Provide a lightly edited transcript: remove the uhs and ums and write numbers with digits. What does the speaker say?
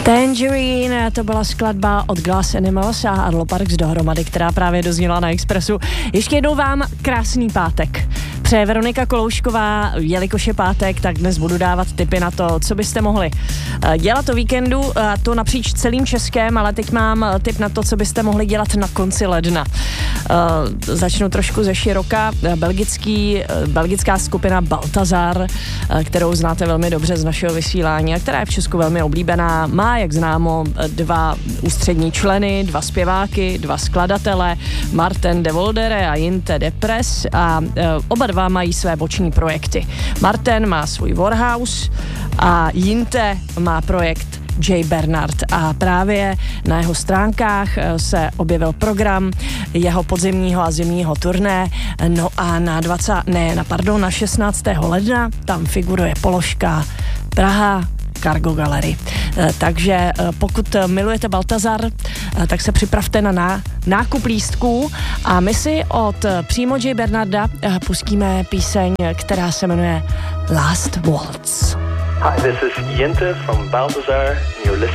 Tangerine, to byla skladba od Glass Animals a Arlo Parks dohromady, která právě dozněla na Expressu. Ještě jednou vám krásný pátek. Přeje Veronika Koloušková, jelikož je pátek, tak dnes budu dávat tipy na to, co byste mohli dělat o víkendu, a to napříč celým Českém, ale teď mám tip na to, co byste mohli dělat na konci ledna. Začnu trošku ze široka. Belgická skupina Baltazar, kterou znáte velmi dobře z našeho vysílání a která je v Česku velmi oblíbená, má, jak známo, 2 ústřední členy, 2 zpěváky, 2 skladatele, Martin de Voldere a Jinte de Press, a oba dva mají své boční projekty. Martin má svůj Warhouse a Jinte má projekt J. Bernard a právě na jeho stránkách se objevil program jeho podzimního a zimního turné, no a na 16. ledna tam figuruje položka Praha Cargo Gallery. Takže pokud milujete Baltazar, tak se připravte na nákup lístků a my si od přímo J. Bernarda pustíme píseň, která se jmenuje Last Waltz. Hi, this is Jinte from Baltazar and you're listening